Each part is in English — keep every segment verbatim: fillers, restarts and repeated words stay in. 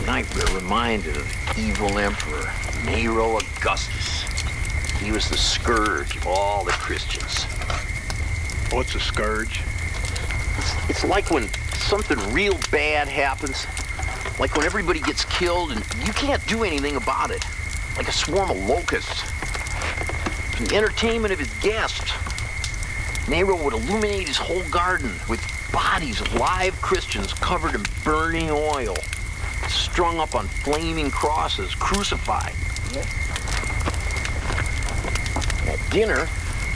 Tonight we're reminded of the evil emperor, Nero Augustus. He was the scourge of all the Christians. What's a scourge? It's, it's like when something real bad happens, like when everybody gets killed and you can't do anything about it, like a swarm of locusts. For the entertainment of his guests, Nero would illuminate his whole garden with bodies of live Christians covered in burning oil, strung up on flaming crosses, crucified. At dinner,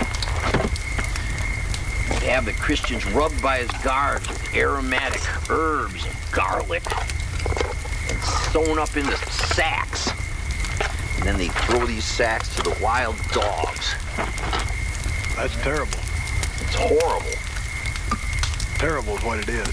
he'd have the Christians rubbed by his guards with aromatic herbs and garlic and sewn up into sacks. And then they'd throw these sacks to the wild dogs. That's terrible. It's horrible. Terrible is what it is.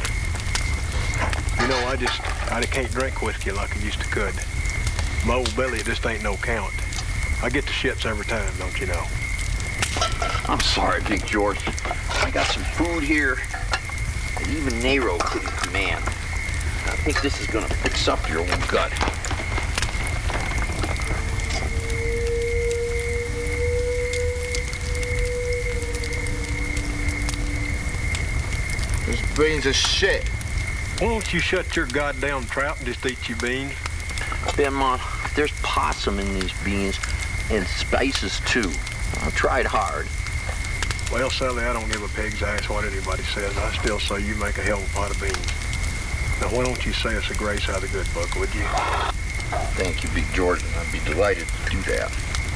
You know, I just, I can't drink whiskey like I used to could. My old belly, it just ain't no count. I get the shits every time, don't you know? I'm sorry, Big George. I got some food here that even Nero couldn't command. I think this is gonna fix up your old gut. This beans are shit. Why don't you shut your goddamn trap and just eat your beans? Benmont, there's possum in these beans and spices too. I tried hard. Well, Sally, I don't give a pig's ass what anybody says. I still say you make a hell of a pot of beans. Now, why don't you say us a grace out of the good book, would you? Thank you, Big George, and I'd be delighted to do that.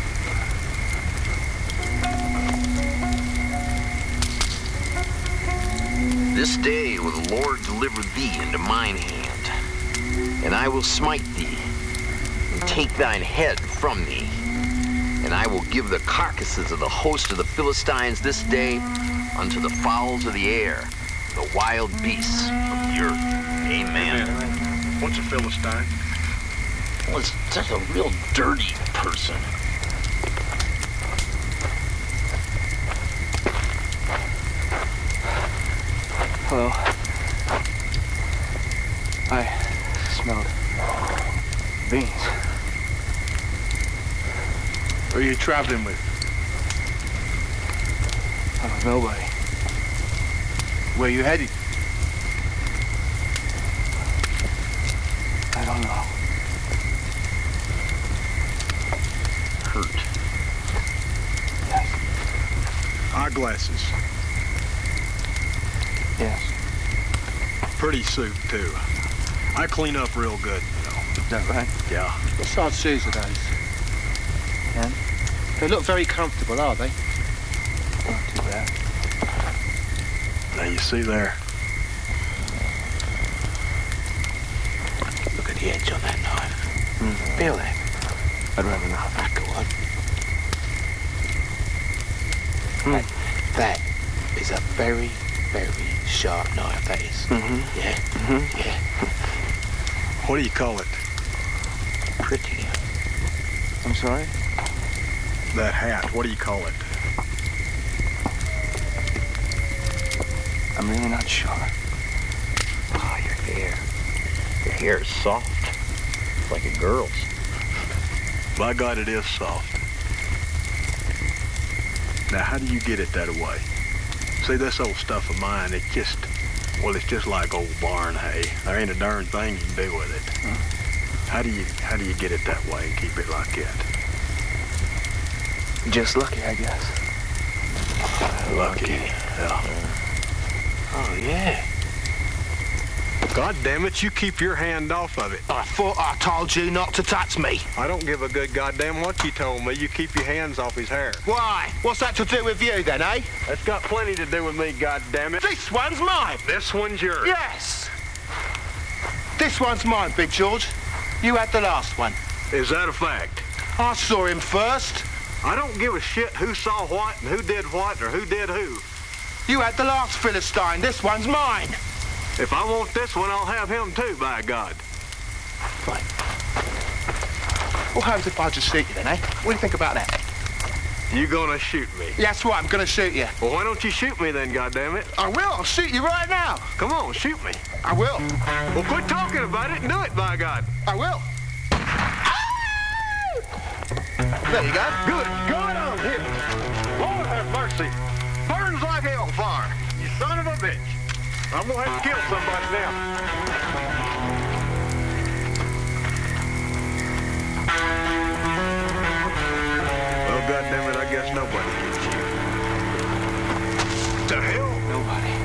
This day will the Lord deliver thee into mine hand, and I will smite thee, and take thine head from thee. And I will give the carcasses of the host of the Philistines this day unto the fowls of the air, the wild beasts of the earth. Amen. Amen. What's a Philistine? Well, it's just a real dirty person. Hello. I smelled beans. Who are you traveling with? I'm nobody. Where are you headed? I don't know. Hurt. Yes. Eyeglasses. Yes. Pretty suit, too. I clean up real good, you know. Is that right? Yeah. What size shoes are those? And? They look very comfortable, are they? Not too bad. Now, you see there. Look at the edge on that knife. Mm. Feel that? I'd rather not. Ah, go on. Mm. That, that is a very, very sharp knife, that is. Mm-hmm. Yeah? Mm-hmm. Yeah. What do you call it? Pretty. I'm sorry? That hat, what do you call it? I'm really not sure. Oh, your hair. Your hair is soft. It's like a girl's. By God, it is soft. Now, how do you get it that way? See, this old stuff of mine, it just, well, it's just like old barn hay. There ain't a darn thing you can do with it. Huh? How do you, how do you get it that way and keep it like that? Just lucky, I guess. Lucky, yeah. Oh, yeah. God damn it, you keep your hand off of it. I thought I told you not to touch me. I don't give a good goddamn what you told me. You keep your hands off his hair. Why? What's that to do with you, then, eh? That's got plenty to do with me, goddammit. This one's mine. This one's yours. Yes. This one's mine, Big George. You had the last one. Is that a fact? I saw him first. I don't give a shit who saw what and who did what or who did who. You had the last Philistine. This one's mine. If I want this one, I'll have him too, by God. Right. What happens if I just shoot you then, eh? What do you think about that? You gonna shoot me? That's right, I'm gonna shoot you. Well, why don't you shoot me then, goddammit? I will, I'll shoot you right now. Come on, shoot me. I will. Well, quit talking about it and do it, by God. I will. There you go. Good. Good on him. Lord have mercy. Burns like hellfire. You son of a bitch. I'm gonna have to kill somebody now. Well, goddammit, I guess nobody gets you. To hell? Nobody.